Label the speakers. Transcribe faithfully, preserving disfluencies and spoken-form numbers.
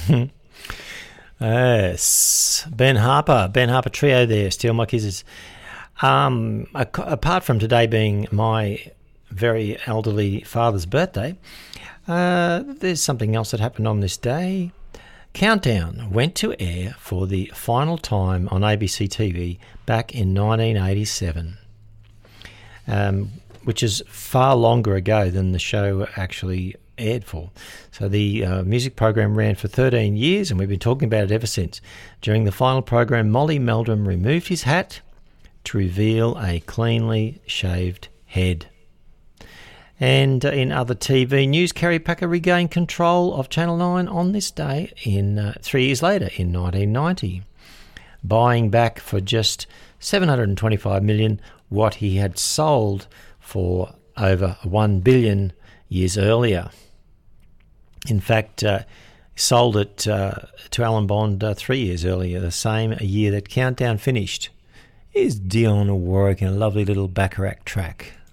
Speaker 1: Yes, Ben Harper, Ben Harper Trio there, Steal My Kisses. Um, apart from today being my very elderly father's birthday, uh, there's something else that happened on this day. Countdown went to air for the final time on A B C T V back in nineteen eighty-seven, um, which is far longer ago than the show actually aired for. So the uh, music program ran for thirteen years, and we've been talking about it ever since. During the final program, Molly Meldrum removed his hat to reveal a cleanly shaved head. And uh, in other T V news, Kerry Packer regained control of Channel nine on this day in uh, three years later, in nineteen ninety, buying back for just seven hundred twenty-five million dollars what he had sold for over one billion dollars years earlier. In fact, uh, sold it uh, to Alan Bond uh, three years earlier, the same year that Countdown finished. Here's Dionne Warwick in a lovely little Bacharach track.